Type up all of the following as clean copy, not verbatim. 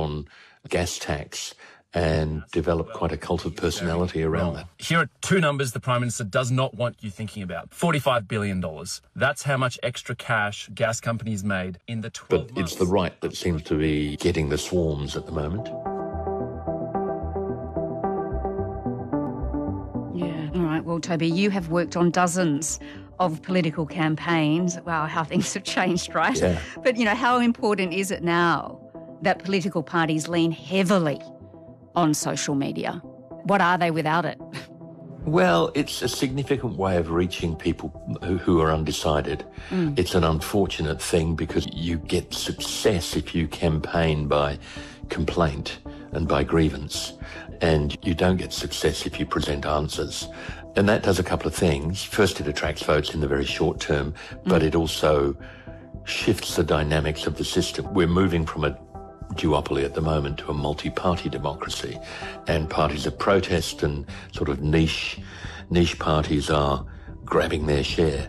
on gas tax and developed quite a cult of personality around that. Here are two numbers the Prime Minister does not want you thinking about. $45 billion. That's how much extra cash gas companies made in the 12 months. But it's the right that seems to be getting the swarms at the moment. Yeah, all right. Well, Toby, you have worked on dozens of political campaigns. Wow, how things have changed, right? Yeah. But, how important is it now that political parties lean heavily on social media? What are they without it? Well, it's a significant way of reaching people who are undecided. It's an unfortunate thing because you get success if you campaign by complaint and by grievance, and you don't get success if you present answers. And that does a couple of things. First, it attracts votes in the very short term, but it also shifts the dynamics of the system. We're moving from a duopoly at the moment to a multi-party democracy, and parties of protest and sort of niche parties are grabbing their share.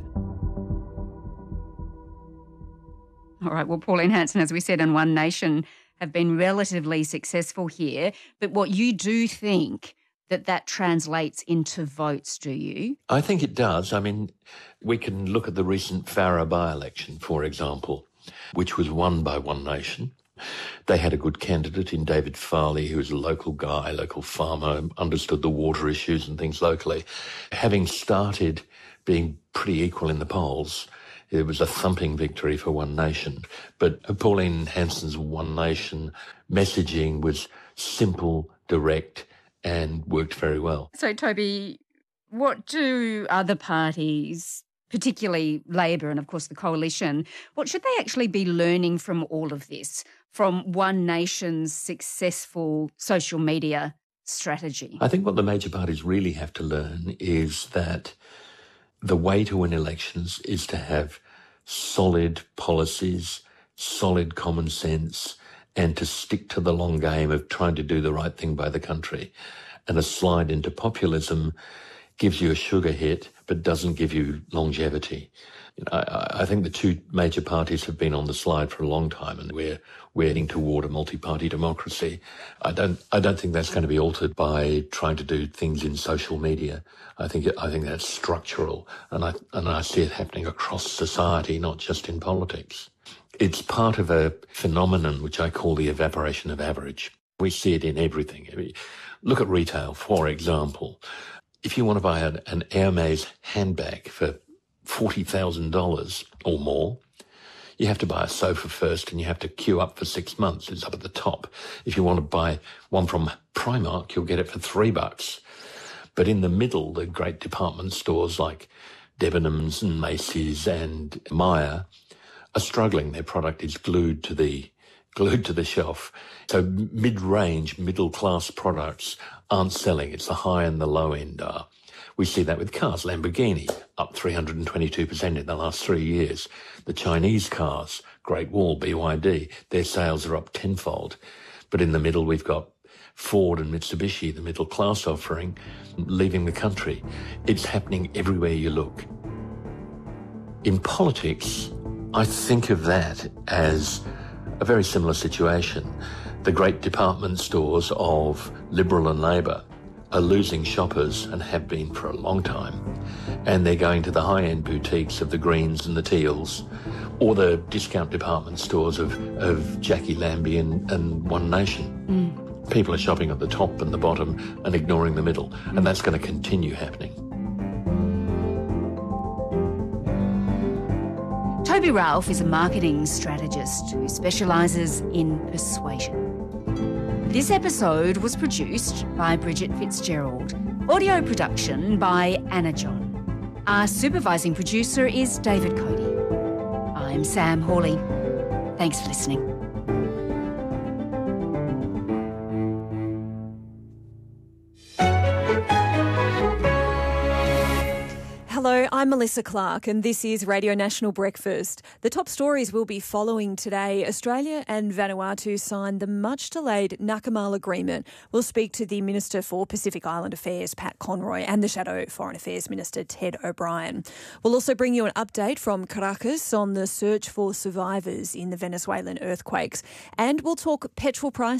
All right, well, Pauline Hanson, as we said, and One Nation have been relatively successful here, but what you do think that translates into votes, do you? I think it does. I mean, we can look at the recent Farrer by-election, for example, which was won by One Nation. They had a good candidate in David Farley, who was a local guy, local farmer, understood the water issues and things locally. Having started being pretty equal in the polls, it was a thumping victory for One Nation. But Pauline Hanson's One Nation messaging was simple, direct, and worked very well. So, Toby, what do other parties, particularly Labor and, of course, the Coalition, what should they actually be learning from all of this, from One Nation's successful social media strategy? I think what the major parties really have to learn is that the way to win elections is to have solid policies, solid common sense, and to stick to the long game of trying to do the right thing by the country. And a slide into populism gives you a sugar hit, but doesn't give you longevity. I think the two major parties have been on the slide for a long time, and we're heading toward a multi-party democracy. I don't think that's going to be altered by trying to do things in social media. I think that's structural, and I see it happening across society, not just in politics. It's part of a phenomenon which I call the evaporation of average. We see it in everything. I mean, look at retail, for example. If you want to buy an Hermes handbag for $40,000 or more, you have to buy a sofa first and you have to queue up for 6 months. It's up at the top. If you want to buy one from Primark, you'll get it for $3. But in the middle, the great department stores like Debenhams and Macy's and Myer are struggling. Their product is glued to the shelf. So mid-range, middle-class products aren't selling. It's the high and the low end are. We see that with cars. Lamborghini, up 322% in the last 3 years. The Chinese cars, Great Wall, BYD, their sales are up tenfold. But in the middle, we've got Ford and Mitsubishi, the middle-class offering, leaving the country. It's happening everywhere you look. In politics, I think of that as a very similar situation. The great department stores of Liberal and Labor are losing shoppers and have been for a long time. And they're going to the high-end boutiques of the Greens and the Teals, or the discount department stores of Jackie Lambie and One Nation. People are shopping at the top and the bottom and ignoring the middle. And that's going to continue happening. Toby Ralph is a marketing strategist who specialises in persuasion. This episode was produced by Bridget Fitzgerald. Audio production by Anna John. Our supervising producer is David Cody. I'm Sam Hawley. Thanks for listening. Hello, I'm Melissa Clark and this is Radio National Breakfast. The top stories we'll be following today. Australia and Vanuatu signed the much-delayed Nakamal Agreement. We'll speak to the Minister for Pacific Island Affairs, Pat Conroy, and the Shadow Foreign Affairs Minister, Ted O'Brien. We'll also bring you an update from Caracas on the search for survivors in the Venezuelan earthquakes. And we'll talk petrol prices